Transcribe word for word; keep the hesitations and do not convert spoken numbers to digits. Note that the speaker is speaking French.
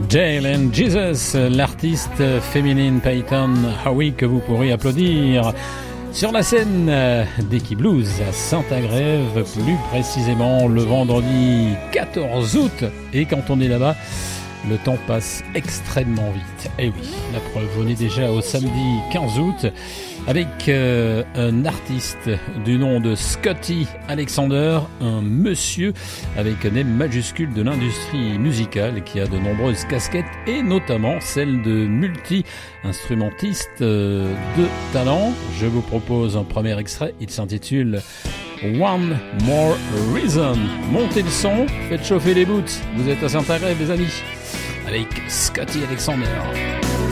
Jail and Jesus, l'artiste féminine Peyton Howie que vous pourrez applaudir sur la scène d'Eki Blues à Saint-Agrève, plus précisément le vendredi quatorze août. Et quand on est là-bas, le temps passe extrêmement vite. Et oui, la preuve, on est déjà au samedi quinze août avec euh, un artiste du nom de Scotty Alexander, un monsieur avec un M majuscule de l'industrie musicale qui a de nombreuses casquettes et notamment celle de multi-instrumentiste euh, de talent. Je vous propose un premier extrait, il s'intitule One More Reason. Montez le son, faites chauffer les boots, vous êtes à Saint-Agrève les amis, avec Scotty Alexander.